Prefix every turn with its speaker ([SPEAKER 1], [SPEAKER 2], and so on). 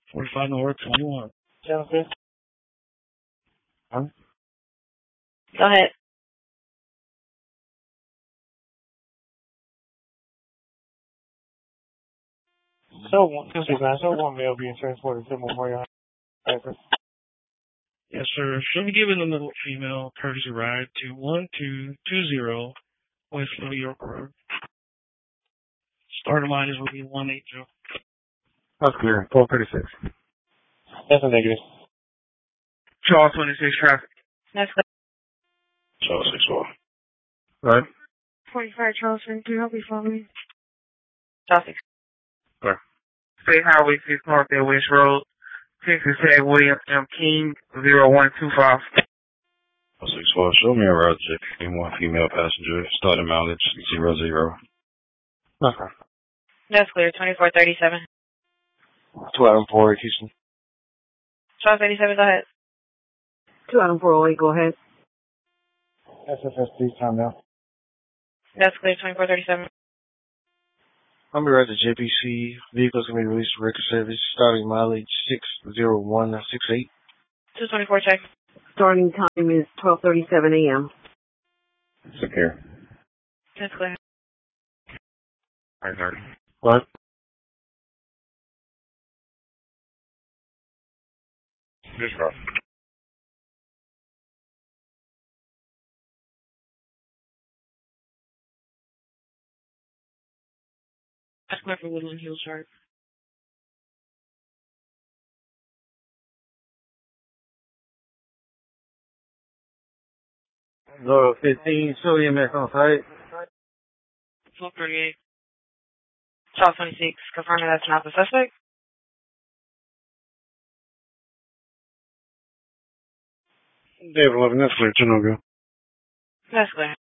[SPEAKER 1] 45 North 21.
[SPEAKER 2] Jennifer? Huh?
[SPEAKER 3] Go ahead.
[SPEAKER 2] So one male being transported to Memorial Cypress.
[SPEAKER 1] Yes, sir. She'll be giving the middle female courtesy ride to 1220 West New York Road. Starter line is will be 180.
[SPEAKER 2] That's clear. 1236. That's a negative.
[SPEAKER 4] Charles 26 traffic.
[SPEAKER 3] That's clear.
[SPEAKER 1] Charles 64.
[SPEAKER 2] Right.
[SPEAKER 3] 45 Charles 22. I'll be following. Charles 6.
[SPEAKER 4] State Highway 6 North at West Road. Texas Tag William M. King 0125.
[SPEAKER 1] 64. Show me a route check. One female passenger. Starting mileage 00.
[SPEAKER 2] Okay.
[SPEAKER 3] That's clear. 2437.
[SPEAKER 2] 204 Houston.
[SPEAKER 3] Charles 87. Go ahead.
[SPEAKER 5] 20408. Go ahead.
[SPEAKER 2] SFSD time now.
[SPEAKER 3] That's clear. 2437.
[SPEAKER 2] I'm going to ride the JPC. Vehicle's going to be released for record service. Starting mileage 60168.
[SPEAKER 3] 224 check.
[SPEAKER 5] Starting time is 12:37 a.m.
[SPEAKER 1] Secure.
[SPEAKER 3] That's clear.
[SPEAKER 2] What?
[SPEAKER 1] Just rough.
[SPEAKER 3] That's clear for Woodland Hills Sharp.
[SPEAKER 2] No, 15. Show EMS on site.
[SPEAKER 3] 1238. Charles 26. Confirming that's not the suspect.
[SPEAKER 2] David 11. That's clear. 10 go.
[SPEAKER 3] That's clear.